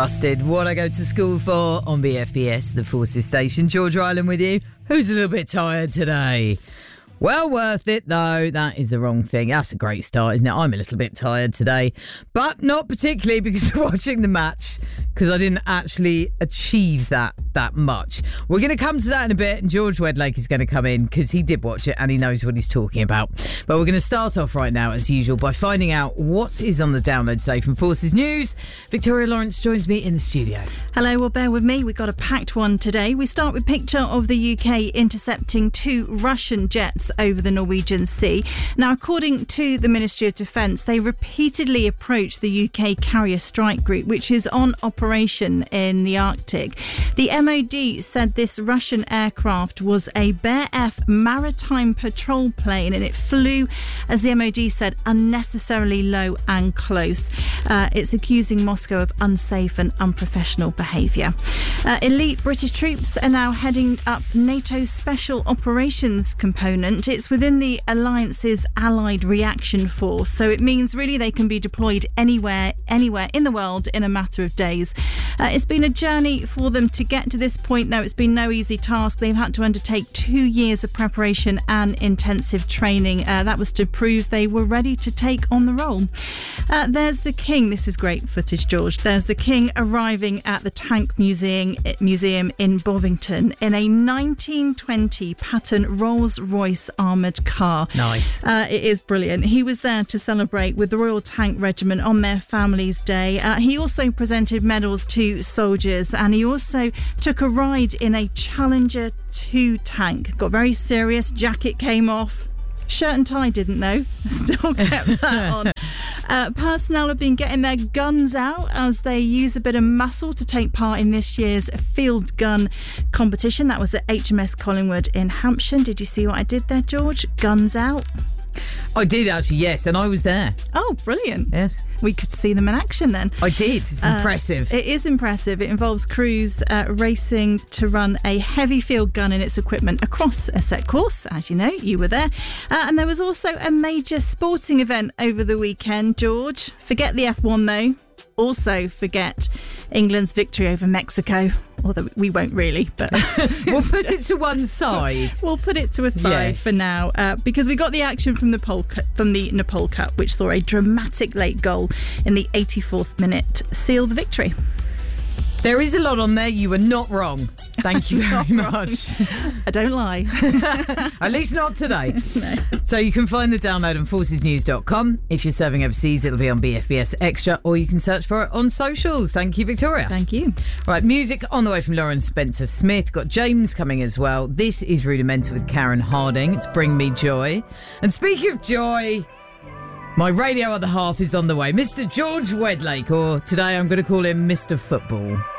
Busted, What I Go to School For on BFBS, the Forces Station. George Ryland with you, who's a little bit tired today. Well worth it, though. That is the wrong thing. That's a great start, isn't it? I'm a little bit tired today, but not particularly because of watching the match, because I didn't actually achieve that much. We're going to come to that in a bit, and George Wedlake is going to come in because he did watch it and he knows what he's talking about. But we're going to start off right now, as usual, by finding out what is on the download today from Forces News. Victoria Lawrence joins me in the studio. Hello, well, bear with me. We've got a packed one today. We start with a picture of the UK intercepting 2 Russian jets over the Norwegian Sea. Now, according to the Ministry of Defence, they repeatedly approached the UK Carrier Strike Group, which is on operation in the Arctic. The MOD said this Russian aircraft was a Bear F maritime patrol plane, and it flew, as the MOD said, unnecessarily low and close. It's accusing Moscow of unsafe and unprofessional behaviour. Elite British troops are now heading up NATO's Special Operations Component. It's within the alliance's Allied Reaction Force, so it means really they can be deployed anywhere in the world in a matter of days. It's been a journey for them to get to this point, though. It's been no easy task. They've had to undertake 2 years of preparation and intensive training. That was to prove they were ready to take on the role. There's the King. This is great footage, George. There's the King arriving at the Tank Museum in Bovington in a 1920 pattern Rolls-Royce armoured car. Nice. It is brilliant. He was there to celebrate with the Royal Tank Regiment on their family's day. He also presented medals to soldiers, and he also took a ride in a Challenger 2 tank. Got very serious. Jacket came off. Shirt and tie didn't, though. Still kept that on. Personnel have been getting their guns out as they use a bit of muscle to take part in this year's field gun competition. That was at HMS Collingwood in Hampshire. Did you see what I did there, George? Guns out. I did actually, yes, and I was there. Oh, brilliant. Yes. We could see them in action then. I did. It's impressive. It is impressive. It involves crews racing to run a heavy field gun and its equipment across a set course. As you know, you were there. And there was also a major sporting event over the weekend, George. Forget the F1 though. Also forget England's victory over Mexico. Although we won't really, but we'll put it to one side. We'll put it to a side for now, because we got the action from the Nepal Cup, which saw a dramatic late goal in the 84th minute seal the victory. There is a lot on there. You were not wrong. Thank you very much. I don't lie. At least not today. No. So you can find the download on forcesnews.com. If you're serving overseas, it'll be on BFBS Extra, or you can search for it on socials. Thank you, Victoria. Thank you. Right, music on the way from Lauren Spencer-Smith. Got James coming as well. This is Rudimental with Karen Harding. It's Bring Me Joy. And speaking of joy, my radio other half is on the way. Mr. George Wedlake, or today I'm going to call him Mr. Football.